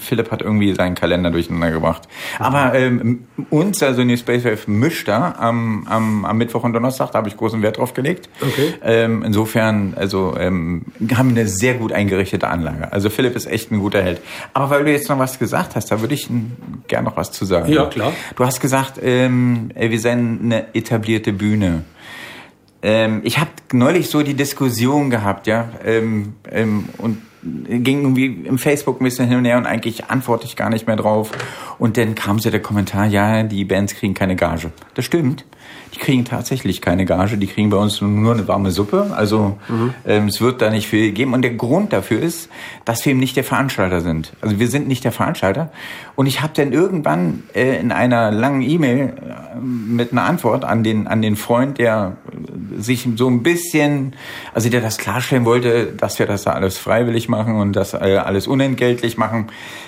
Philipp hat irgendwie seinen Kalender durcheinander gebracht. Aber uns, also New Space Wave, mischt da am Mittwoch und Donnerstag, da habe ich großen Wert drauf gelegt. Okay. Insofern, also haben wir eine sehr gut eingerichtete Anlage. Also Philipp ist echt ein guter Held. Aber weil du jetzt noch was gesagt hast, da würde ich gern noch was zu sagen. Ja, klar. Du hast gesagt, wir seien eine etablierte Bühne. Ich habe neulich so die Diskussion gehabt, ja, und ging irgendwie im Facebook ein bisschen hin und her und eigentlich antworte ich gar nicht mehr drauf. Und dann kam so der Kommentar, ja, die Bands kriegen keine Gage. Das stimmt. Die kriegen tatsächlich keine Gage. Die kriegen bei uns nur eine warme Suppe. Also es wird da nicht viel geben. Und der Grund dafür ist, dass wir eben nicht der Veranstalter sind. Also wir sind nicht der Veranstalter. Und ich habe dann irgendwann in einer langen E-Mail mit einer Antwort an den Freund, der sich so ein bisschen, also der das klarstellen wollte, dass wir das da alles freiwillig machen und das alles unentgeltlich machen.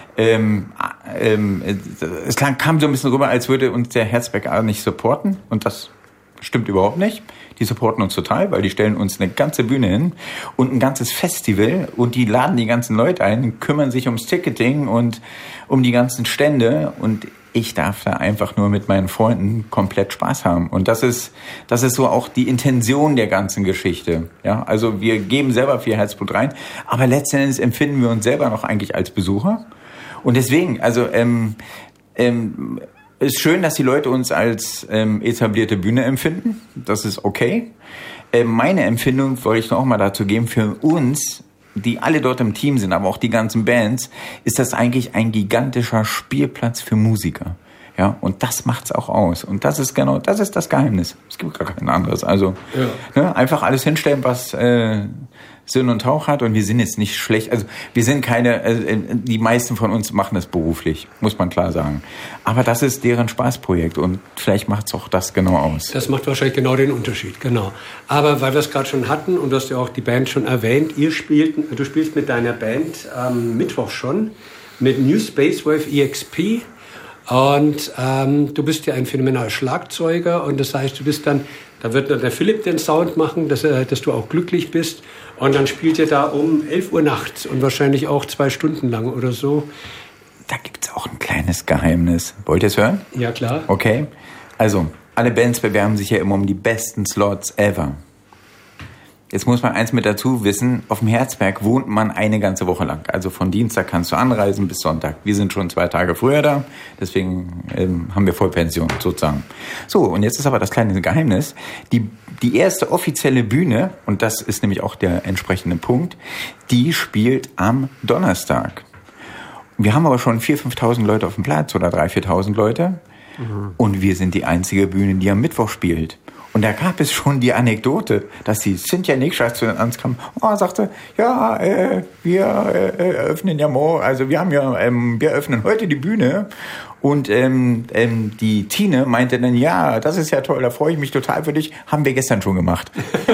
Es kam so ein bisschen rüber, als würde uns der Herzberg nicht supporten. Und das stimmt überhaupt nicht. Die supporten uns total, weil die stellen uns eine ganze Bühne hin und ein ganzes Festival und die laden die ganzen Leute ein, kümmern sich ums Ticketing und um die ganzen Stände und ich darf da einfach nur mit meinen Freunden komplett Spaß haben. Und das ist so auch die Intention der ganzen Geschichte. Ja, also wir geben selber viel Herzblut rein, aber letzten Endes empfinden wir uns selber noch eigentlich als Besucher. Und deswegen, also ist schön, dass die Leute uns als etablierte Bühne empfinden. Das ist okay. Meine Empfindung wollte ich noch mal dazu geben, für uns, die alle dort im Team sind, aber auch die ganzen Bands, ist das eigentlich ein gigantischer Spielplatz für Musiker. Ja, und das macht's auch aus. Und das ist das Geheimnis. Es gibt gar kein anderes. Also ne, einfach alles hinstellen, was Sinn und Hauch hat. Und wir sind jetzt nicht schlecht. Also wir sind die meisten von uns machen das beruflich, muss man klar sagen. Aber das ist deren Spaßprojekt und vielleicht macht's auch das genau aus. Das macht wahrscheinlich genau den Unterschied, genau. Aber weil wir es gerade schon hatten und du hast ja auch die Band schon erwähnt, du spielst mit deiner Band am Mittwoch schon mit New Space Wave EXP. Und du bist ja ein phänomenaler Schlagzeuger und das heißt, da wird dann der Philipp den Sound machen, dass du auch glücklich bist und dann spielt ihr da um 11 Uhr nachts und wahrscheinlich auch 2 Stunden lang oder so. Da gibt's auch ein kleines Geheimnis. Wollt ihr es hören? Ja, klar. Okay. Also, alle Bands bewerben sich ja immer um die besten Slots ever. Jetzt muss man eins mit dazu wissen, auf dem Herzberg wohnt man eine ganze Woche lang. Also von Dienstag kannst du anreisen bis Sonntag. Wir sind schon 2 Tage früher da, deswegen haben wir Vollpension sozusagen. So, und jetzt ist aber das kleine Geheimnis. Die erste offizielle Bühne, und das ist nämlich auch der entsprechende Punkt, die spielt am Donnerstag. Wir haben aber schon 4.000, 5.000 Leute auf dem Platz oder 3.000, 4.000 Leute. Und wir sind die einzige Bühne, die am Mittwoch spielt. Und da gab es schon die Anekdote, dass die Cynthia Nickschatz zu uns kam, sagte, ja, wir öffnen ja morgen, also wir öffnen heute die Bühne. Und die Tine meinte dann, ja, das ist ja toll, da freue ich mich total für dich, haben wir gestern schon gemacht.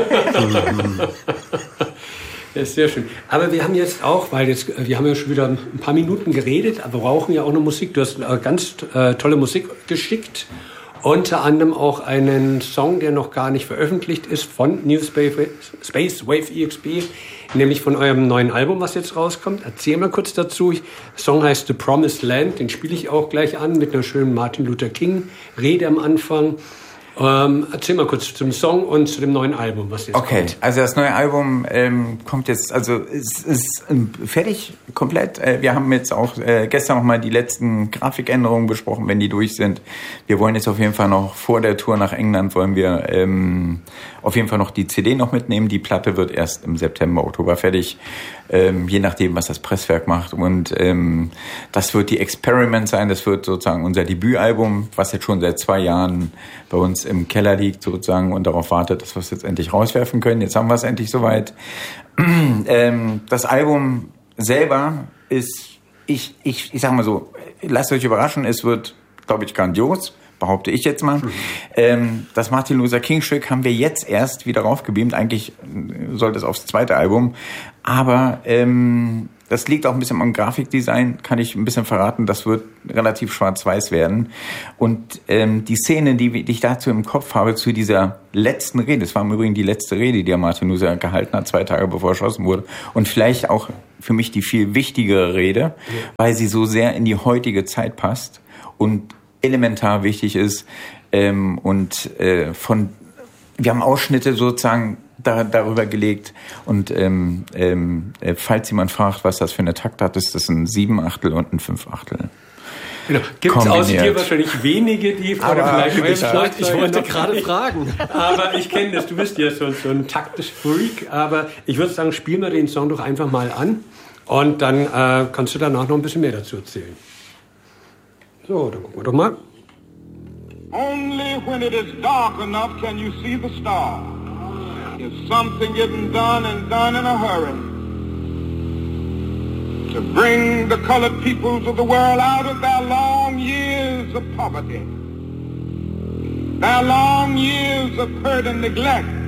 Das ist sehr schön. Aber wir haben jetzt auch, wir haben ja schon wieder ein paar Minuten geredet, aber wir brauchen ja auch noch Musik. Du hast ganz tolle Musik geschickt. Unter anderem auch einen Song, der noch gar nicht veröffentlicht ist, von New Space Wave EXP, nämlich von eurem neuen Album, was jetzt rauskommt. Erzähl mal kurz dazu. Der Song heißt The Promised Land, den spiele ich auch gleich an mit einer schönen Martin Luther King Rede am Anfang. Erzähl mal kurz zum Song und zu dem neuen Album, was jetzt kommt. Okay, also das neue Album kommt jetzt, also es ist fertig, komplett. Wir haben jetzt auch gestern noch mal die letzten Grafikänderungen besprochen, wenn die durch sind. Wir wollen jetzt auf jeden Fall noch vor der Tour nach England, wollen wir auf jeden Fall noch die CD noch mitnehmen. Die Platte wird erst im September, Oktober fertig, je nachdem, was das Presswerk macht. Und das wird die Experiment sein, das wird sozusagen unser Debütalbum, was jetzt schon seit 2 Jahren bei uns im Keller liegt sozusagen und darauf wartet, dass wir es jetzt endlich rauswerfen können. Jetzt haben wir es endlich soweit. Das Album selber ist, ich sag mal so, lasst euch überraschen, es wird, glaube ich, grandios, behaupte ich jetzt mal. Das Martin Luther King Stück haben wir jetzt erst wieder raufgebeamt. Eigentlich sollte es aufs zweite Album. Aber Das liegt auch ein bisschen am Grafikdesign, kann ich ein bisschen verraten. Das wird relativ schwarz-weiß werden. Und die Szene, die ich dazu im Kopf habe, zu dieser letzten Rede, das war im Übrigen die letzte Rede, die Martin Luther gehalten hat, 2 Tage bevor er erschossen wurde. Und vielleicht auch für mich die viel wichtigere Rede, weil sie so sehr in die heutige Zeit passt und elementar wichtig ist. Wir haben Ausschnitte sozusagen darüber gelegt und falls jemand fragt, was das für eine Taktart ist, das ein 7/8 und ein 5/8. Genau. Gibt es außer dir wahrscheinlich wenige, die vielleicht ich wollte gerade fragen. Aber ich kenne das, du bist ja so ein Taktisch-Freak, aber ich würde sagen, spielen wir den Song doch einfach mal an und dann kannst du danach noch ein bisschen mehr dazu erzählen. So, dann gucken wir doch mal. Only when it is dark enough can you see the star. If something isn't done and done in a hurry to bring the colored peoples of the world out of their long years of poverty, their long years of hurt and neglect,